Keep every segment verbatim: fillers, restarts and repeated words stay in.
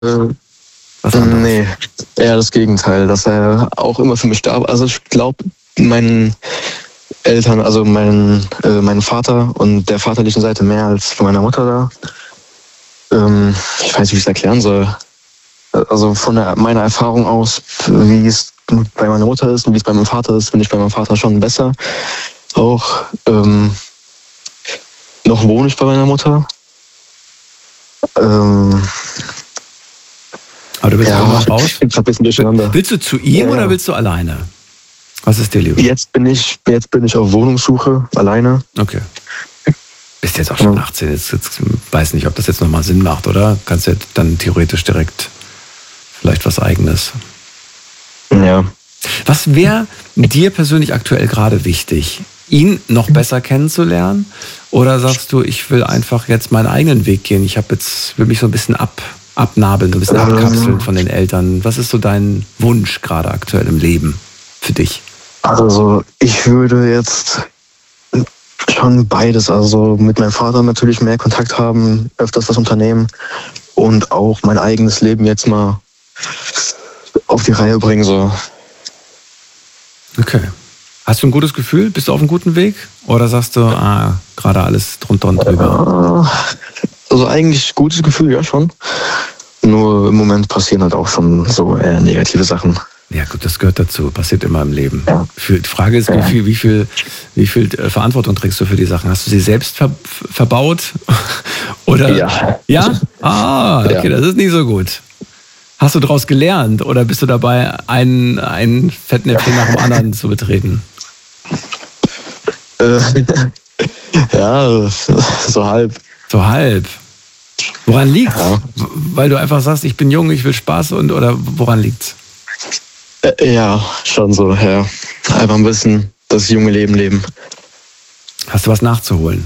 Äh, nee, eher das Gegenteil, dass er auch immer für mich da war. Also ich glaube, meinen Eltern, also mein, äh, meinen Vater und der vaterlichen Seite mehr als von meiner Mutter da. Ähm, ich weiß nicht, wie ich es erklären soll. Also von der, meiner Erfahrung aus, wie es bei meiner Mutter ist und wie es bei meinem Vater ist, finde ich bei meinem Vater schon besser. Auch ähm, noch wohne ich bei meiner Mutter. Ähm, Aber du willst ja, auch raus? Ich bin ein bisschen durcheinander. Willst du zu ihm ja. oder willst du alleine? Was ist dir lieber? Jetzt bin ich, jetzt bin ich auf Wohnungssuche, alleine. Okay. Bist jetzt auch schon achtzehn, jetzt, jetzt weiß nicht, ob das jetzt nochmal Sinn macht, oder? Kannst du ja dann theoretisch direkt vielleicht was Eigenes. Ja. Was wäre dir persönlich aktuell gerade wichtig? Ihn noch besser kennenzulernen? Oder sagst du, ich will einfach jetzt meinen eigenen Weg gehen? Ich habe jetzt, will mich so ein bisschen ab, abnabeln, so ein bisschen ähm. abkapseln von den Eltern. Was ist so dein Wunsch gerade aktuell im Leben für dich? Also ich würde jetzt schon beides, also mit meinem Vater natürlich mehr Kontakt haben, öfters was unternehmen und auch mein eigenes Leben jetzt mal auf die Reihe bringen. So. Okay. Hast du ein gutes Gefühl? Bist du auf einem guten Weg? Oder sagst du, ah, gerade alles drunter und drüber? Also eigentlich gutes Gefühl, ja schon. Nur im Moment passieren halt auch schon so eher negative Sachen. Ja gut, das gehört dazu, passiert immer im Leben. Ja. Die Frage ist, wie viel, wie viel, wie viel Verantwortung trägst du für die Sachen? Hast du sie selbst ver- verbaut? Oder? Ja. Ja? Ah, okay, ja. Das ist nicht so gut. Hast du daraus gelernt oder bist du dabei, einen, einen Fettnäpfchen nach dem anderen zu betreten? Äh, ja, so halb. So halb? Woran liegt's? Ja. Weil du einfach sagst, ich bin jung, ich will Spaß und oder woran liegt's? Ja, schon so, ja. Einfach ein bisschen das junge Leben leben. Hast du was nachzuholen?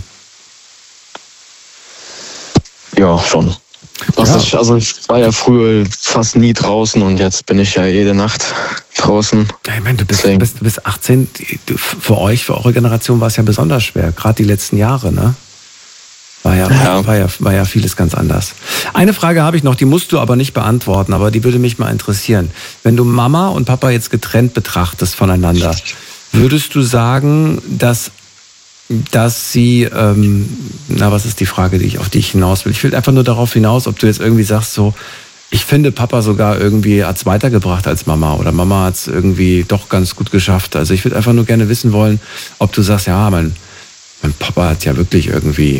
Ja, schon. Was Ja. Ich, also ich war ja früher fast nie draußen und jetzt bin ich ja jede Nacht draußen. Ja, ich meine, du bist, du bist, du bist achtzehn, du, für euch, für eure Generation war es ja besonders schwer, gerade die letzten Jahre, ne? War ja, Ja. War, ja, war ja vieles ganz anders. Eine Frage habe ich noch, die musst du aber nicht beantworten, aber die würde mich mal interessieren. Wenn du Mama und Papa jetzt getrennt betrachtest voneinander, würdest du sagen, dass, dass sie, ähm, na, was ist die Frage, die ich, auf die ich hinaus will? Ich will einfach nur darauf hinaus, ob du jetzt irgendwie sagst, so, ich finde, Papa sogar irgendwie hat es weitergebracht als Mama oder Mama hat es irgendwie doch ganz gut geschafft. Also ich würde einfach nur gerne wissen wollen, ob du sagst, ja, mein, mein Papa hat ja wirklich irgendwie...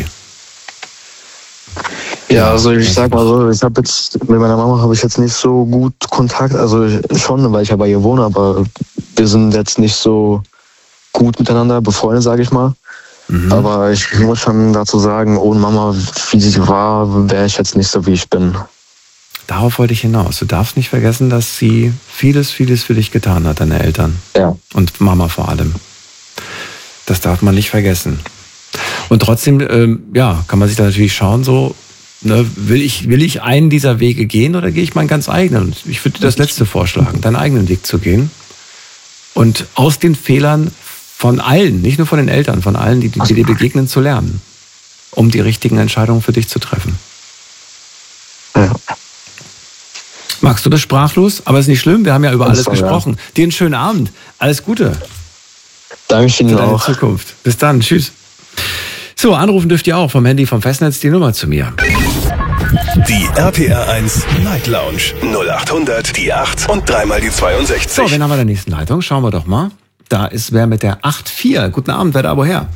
Ja, also ich sag mal so, ich habe jetzt mit meiner Mama habe ich jetzt nicht so gut Kontakt, also schon, weil ich ja bei ihr wohne, aber wir sind jetzt nicht so gut miteinander befreundet, sage ich mal. Mhm. Aber ich muss schon dazu sagen, ohne Mama, wie sie war, wäre ich jetzt nicht so, wie ich bin. Darauf wollte ich hinaus. Du darfst nicht vergessen, dass sie vieles, vieles für dich getan hat, deine Eltern. Ja. Und Mama vor allem. Das darf man nicht vergessen. Und trotzdem, ähm, ja, kann man sich da natürlich schauen, so, ne, will ich, will ich einen dieser Wege gehen oder gehe ich meinen ganz eigenen? Und ich würde dir das Letzte vorschlagen, deinen eigenen Weg zu gehen. Und aus den Fehlern von allen, nicht nur von den Eltern, von allen, die, die dir begegnen, zu lernen. Um die richtigen Entscheidungen für dich zu treffen. Ja. Max, du bist sprachlos, aber ist nicht schlimm, wir haben ja über alles so, gesprochen. Ja. Dir einen schönen Abend. Alles Gute. Dankeschön für deine auch. Zukunft. Bis dann, tschüss. So, anrufen dürft ihr auch vom Handy vom Festnetz die Nummer zu mir. Die R P R eins Night Lounge null acht hundert, die acht und dreimal die zweiundsechzig. So, wen haben wir in der nächsten Leitung? Schauen wir doch mal. Da ist wer mit der acht vier. Guten Abend, wer da woher?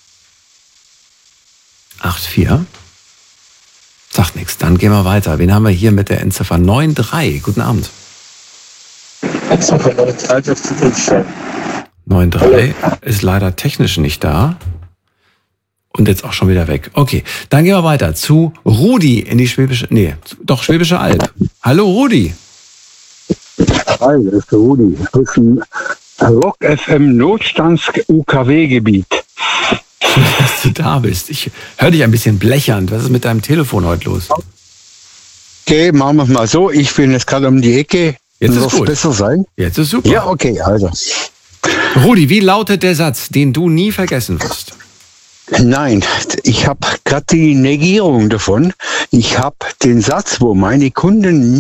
acht vier? Sagt nichts. Dann gehen wir weiter. Wen haben wir hier mit der Endziffer neun drei? Guten Abend. neun drei ist leider technisch nicht da. Und jetzt auch schon wieder weg. Okay, dann gehen wir weiter zu Rudi in die Schwäbische, nee, doch Schwäbische Alb. Hallo Rudi. Hi, das ist der Rudi. Das ist ein Rock F M Notstands-U K W-Gebiet. Schön, dass du da bist. Ich höre dich ein bisschen blechernd. Was ist mit deinem Telefon heute los? Okay, machen wir es mal so. Ich bin jetzt gerade um die Ecke. Jetzt ist Wird's gut. besser sein? Jetzt ist super. Ja, okay, also. Rudi, wie lautet der Satz, den du nie vergessen wirst? Nein, ich habe gerade die Negierung davon. Ich habe den Satz, wo meine Kunden